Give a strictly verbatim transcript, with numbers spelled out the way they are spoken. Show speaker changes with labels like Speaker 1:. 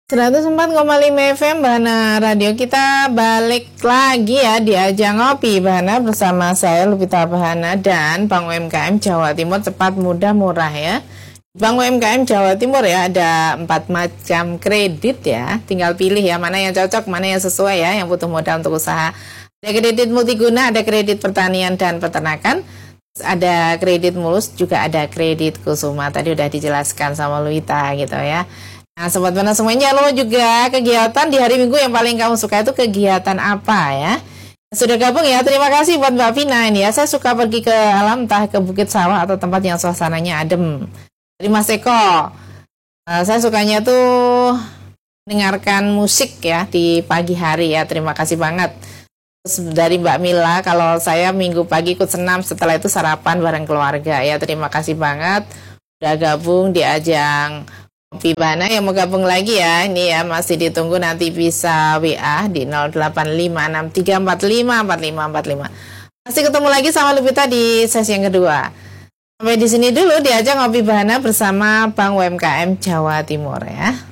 Speaker 1: seratus empat koma lima F M Bahana Radio. Kita balik lagi ya di ajang ngopi Bahana bersama saya Lupita Bahana dan Bank U M K M Jawa Timur, cepat, mudah, murah ya. Bank U M K M Jawa Timur ya ada empat macam kredit ya. Tinggal pilih ya mana yang cocok, mana yang sesuai ya, yang butuh modal untuk usaha. Ada kredit multiguna, ada kredit pertanian dan peternakan, ada kredit mulus, juga ada kredit kusuma. Tadi udah dijelaskan sama Luita gitu ya. Nah, Sobat Bahana semuanya, lo juga kegiatan di hari Minggu yang paling kamu suka itu kegiatan apa ya? Sudah gabung ya, terima kasih buat Mbak Vina ini ya. Saya suka pergi ke alam, entah ke bukit sawah atau tempat yang suasananya adem. Dari Mas Eko, nah, saya sukanya tuh mendengarkan musik ya di pagi hari ya, terima kasih banget. Terus dari Mbak Mila, kalau saya minggu pagi ikut senam, setelah itu sarapan bareng keluarga ya, terima kasih banget. Udah gabung di ajang Ngopi Bahana. Yang mau gabung lagi ya, ini ya masih ditunggu, nanti bisa W A di nol delapan lima enam tiga empat lima empat lima empat lima. Masih ketemu lagi sama Lupita di sesi yang kedua. Sampai di sini dulu di ajang Ngopi Bahana bersama Bank U M K M Jawa Timur ya.